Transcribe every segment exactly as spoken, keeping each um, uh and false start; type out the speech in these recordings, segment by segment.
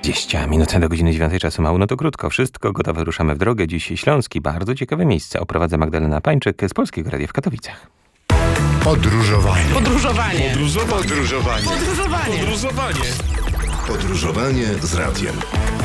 dwadzieścia minut do godziny dziewiątej, czasu mało, no to krótko. Wszystko gotowe, ruszamy w drogę. Dziś Śląski, bardzo ciekawe miejsce. Oprowadza Magdalena Pańczyk z Polskiego Radia w Katowicach. Podróżowanie. Podróżowanie. Podróżowanie. Podróżowanie. Podróżowanie. Podróżowanie. Podróżowanie z radiem.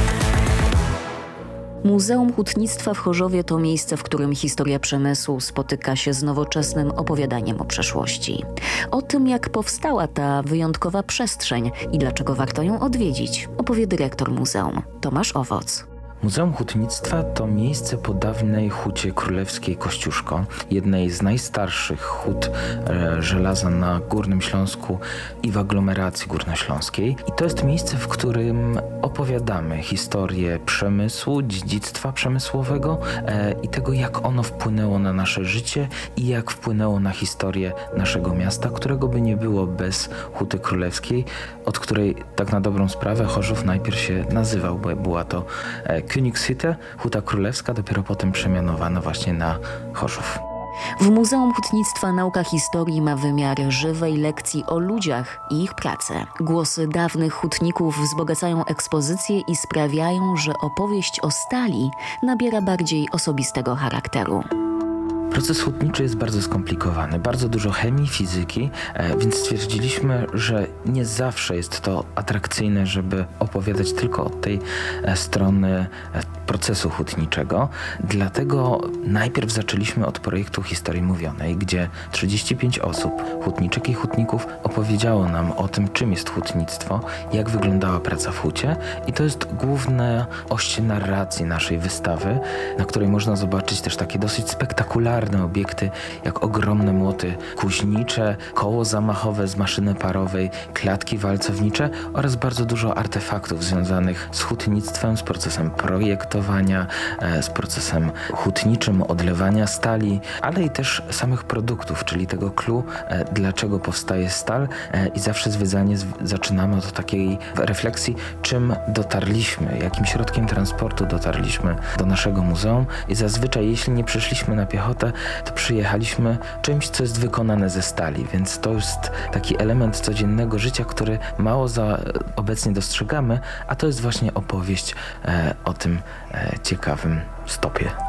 Muzeum Hutnictwa w Chorzowie to miejsce, w którym historia przemysłu spotyka się z nowoczesnym opowiadaniem o przeszłości. O tym, jak powstała ta wyjątkowa przestrzeń i dlaczego warto ją odwiedzić, opowie dyrektor muzeum, Tomasz Owoc. Muzeum Hutnictwa to miejsce po dawnej hucie królewskiej Kościuszko, jednej z najstarszych hut e, żelaza na Górnym Śląsku i w aglomeracji górnośląskiej. I to jest miejsce, w którym opowiadamy historię przemysłu, dziedzictwa przemysłowego e, i tego, jak ono wpłynęło na nasze życie i jak wpłynęło na historię naszego miasta, którego by nie było bez huty królewskiej, od której tak na dobrą sprawę Chorzów najpierw się nazywał, bo była to e, Königshütte, huta królewska, dopiero potem przemianowana właśnie na Chorzów. W Muzeum Hutnictwa nauka historii ma wymiar żywej lekcji o ludziach i ich pracę. Głosy dawnych hutników wzbogacają ekspozycję i sprawiają, że opowieść o stali nabiera bardziej osobistego charakteru. Proces hutniczy jest bardzo skomplikowany, bardzo dużo chemii, fizyki, e, więc stwierdziliśmy, że nie zawsze jest to atrakcyjne, żeby opowiadać tylko od tej e, strony e, procesu hutniczego. Dlatego najpierw zaczęliśmy od projektu Historii Mówionej, gdzie trzydzieści pięć osób, hutniczek i hutników, opowiedziało nam o tym, czym jest hutnictwo, jak wyglądała praca w hucie, i to jest główna oś narracji naszej wystawy, na której można zobaczyć też takie dosyć spektakularne obiekty, jak ogromne młoty kuźnicze, koło zamachowe z maszyny parowej, klatki walcownicze oraz bardzo dużo artefaktów związanych z hutnictwem, z procesem projektowania, z procesem hutniczym, odlewania stali, ale i też samych produktów, czyli tego clou, dlaczego powstaje stal, i zawsze zwiedzanie zaczynamy od takiej refleksji, czym dotarliśmy, jakim środkiem transportu dotarliśmy do naszego muzeum, i zazwyczaj, jeśli nie przyszliśmy na piechotę, to przyjechaliśmy czymś, co jest wykonane ze stali, więc to jest taki element codziennego życia, który mało za obecnie dostrzegamy, a to jest właśnie opowieść e, o tym e, ciekawym stopie.